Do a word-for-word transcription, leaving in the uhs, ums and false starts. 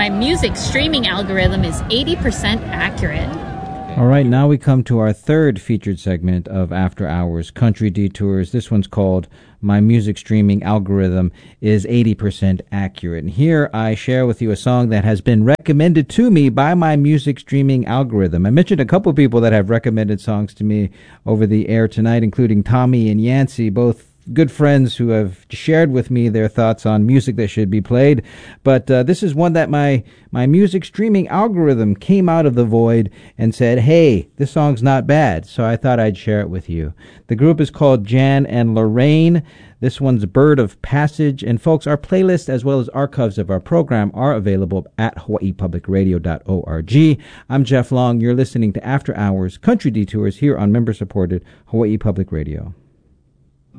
My music streaming algorithm is eighty percent accurate. All right, now we come to our third featured segment of After Hours Country Detours. This one's called My Music Streaming Algorithm is eighty percent Accurate. And here I share with you a song that has been recommended to me by my music streaming algorithm. I mentioned a couple people that have recommended songs to me over the air tonight, including Tommy and Yancey, both good friends who have shared with me their thoughts on music that should be played. But uh, this is one that my, my music streaming algorithm came out of the void and said, hey, this song's not bad, so I thought I'd share it with you. The group is called Jan and Lorraine. This one's Bird of Passage. And folks, our playlist as well as archives of our program are available at hawaii public radio dot org. I'm Jeff Long. You're listening to After Hours Country Detours here on member-supported Hawaii Public Radio.